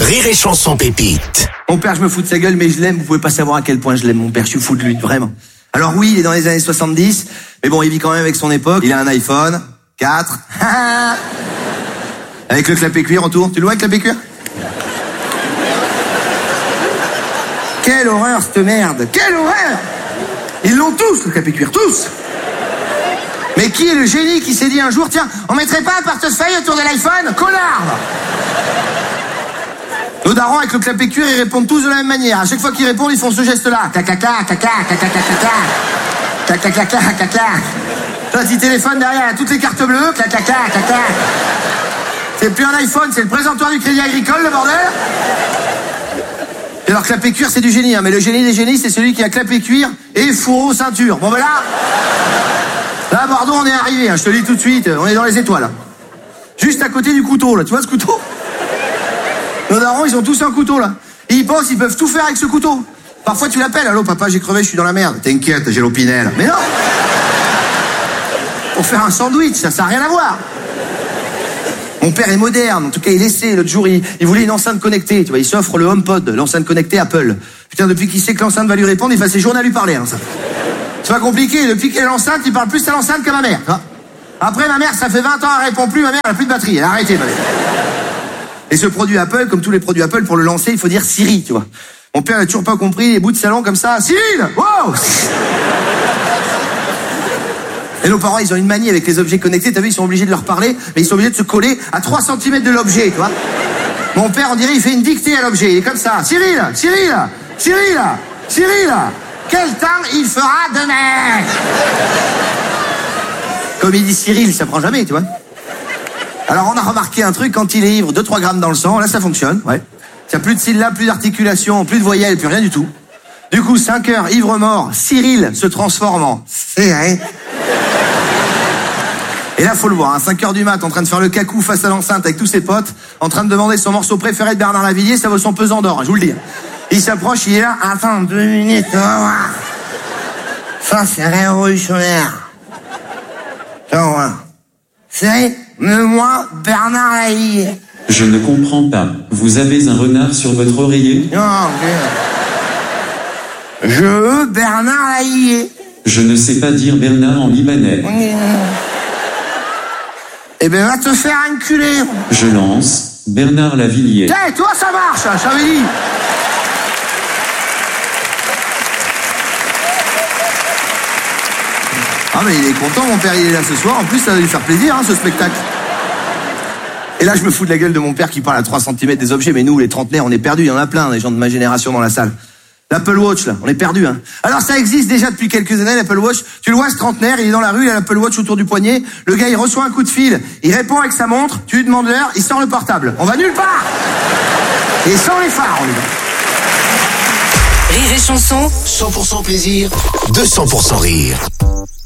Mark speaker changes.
Speaker 1: Rire et Chanson pépite.
Speaker 2: Mon père, je me fous de sa gueule, mais je l'aime. Vous pouvez pas savoir à quel point je l'aime, mon père. Je suis fou de lui, vraiment. Alors oui, il est dans les années 70, mais bon, il vit quand même avec son époque. Il a un iPhone 4. Avec le clapet cuir autour. Tu le vois avec le clapet cuir? Quelle horreur, cette merde. Quelle horreur. Ils l'ont tous, le clapet cuir, tous. Mais qui est le génie qui s'est dit un jour, tiens, on mettrait pas un portefeuille autour de l'iPhone? Connard. Nos darons avec le clapet cuir, ils répondent tous de la même manière. À chaque fois qu'ils répondent, ils font ce geste-là. Caca, caca, caca, caca, caca, caca, caca, caca. Toi, tu téléphones derrière toutes les cartes bleues. Caca, caca, caca. C'est plus un iPhone, c'est le présentoir du Crédit Agricole, le bordel. Et alors, clapet cuir, c'est du génie, hein. Mais le génie des génies, c'est celui qui a clapet cuir et fourreau ceinture. Bon, ben là, Bordeaux, on est arrivé, hein. Je te le dis tout de suite, on est dans les étoiles. Juste à côté du couteau, là. Tu vois ce couteau? Nos darons, ils ont tous un couteau, là. Et ils pensent qu'ils peuvent tout faire avec ce couteau. Parfois, tu l'appelles. Allô, papa, j'ai crevé, je suis dans la merde. T'inquiète, j'ai l'opinel. Mais non! Pour faire un sandwich, ça n'a rien à voir. Mon père est moderne. En tout cas, il essaie. L'autre jour, il voulait une enceinte connectée. Tu vois, il s'offre le HomePod, l'enceinte connectée Apple. Putain, depuis qu'il sait que l'enceinte va lui répondre, il passe ses journées à lui parler, hein, ça. C'est pas compliqué. Depuis qu'elle est l'enceinte, il parle plus à l'enceinte qu'à ma mère. Hein. Après, ma mère, ça fait 20 ans, elle répond plus. Ma mère, elle a plus de batterie. Elle a arrêté, ma mère. Et ce produit Apple, comme tous les produits Apple, pour le lancer, il faut dire Siri, tu vois. Mon père n'a toujours pas compris les bouts de salon comme ça. Cyril! Wow! Et nos parents, ils ont une manie avec les objets connectés. T'as vu, ils sont obligés de leur parler, mais ils sont obligés de se coller à 3 cm de l'objet, tu vois. Mon père, on dirait, il fait une dictée à l'objet. Il est comme ça. Cyril! Cyril! Cyril! Cyril! Quel temps il fera demain? Comme il dit Cyril, ça prend jamais, tu vois. Alors on a remarqué un truc, quand il est ivre, 2-3 grammes dans le sang, là ça fonctionne, ouais. Il n'y a plus de syllabes, plus d'articulation, plus de voyelles, plus rien du tout. Du coup, 5 heures, ivre mort, Cyril se transforme en Cyril. Et là, faut le voir, 5 heures du mat, en train de faire le cacou face à l'enceinte avec tous ses potes, en train de demander son morceau préféré de Bernard Lavillier, ça vaut son pesant d'or, je vous le dis. Il s'approche, il est là, attends 2 minutes, on va voir. Ça, c'est révolutionnaire. On va voir. C'est moi, Bernard Lavillier.
Speaker 3: Je ne comprends pas. Vous avez un renard sur votre oreiller?
Speaker 2: Non, je veux Bernard Lavillier.
Speaker 3: Je ne sais pas dire Bernard en libanais.
Speaker 2: Eh ben, va te faire enculer.
Speaker 3: Je lance Bernard Lavillier.
Speaker 2: Hey, toi, ça marche, je t'avais dit. Ah, mais il est content, mon père, il est là ce soir. En plus, ça va lui faire plaisir, hein, ce spectacle. Et là, je me fous de la gueule de mon père qui parle à 3 cm des objets, mais nous, les trentenaires, on est perdus. Il y en a plein, des gens de ma génération dans la salle. L'Apple Watch, là, on est perdus, hein. Alors, ça existe déjà depuis quelques années, l'Apple Watch. Tu le vois, ce trentenaire, il est dans la rue, il a l'Apple Watch autour du poignet. Le gars, il reçoit un coup de fil, il répond avec sa montre, tu lui demandes l'heure, il sort le portable. On va nulle part. Et sans les phares, on y va.
Speaker 1: Rire et Chanson, 100% plaisir, 200% rire.